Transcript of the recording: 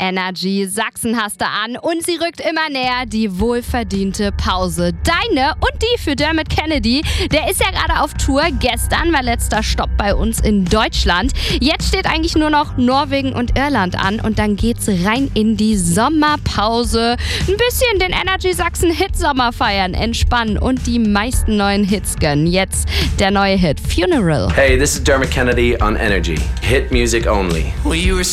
Energy Sachsen hast du an und sie rückt immer näher, die wohlverdiente Pause. Deine und die für Dermot Kennedy. Der ist ja gerade auf Tour. Gestern war letzter Stopp bei uns in Deutschland. Jetzt steht eigentlich nur noch Norwegen und Irland an und dann geht's rein in die Sommerpause. Ein bisschen den Energy Sachsen Hitsommer feiern, entspannen und die meisten neuen Hits gönnen. Jetzt der neue Hit Funeral. Hey, this is Dermot Kennedy on Energy. Hit music only. Well, you were